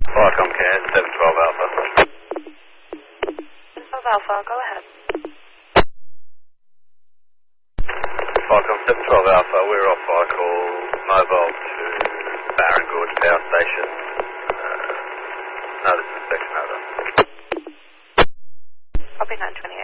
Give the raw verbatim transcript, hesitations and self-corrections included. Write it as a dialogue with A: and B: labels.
A: Falcon Care, seven twelve Alpha.
B: seven twelve Alpha, go ahead.
A: Falcon seven twelve Alpha, we're off Cycle Mobile to Barron Gorge Power Station. Uh, notice inspection over.
B: Copy nine twenty-eight.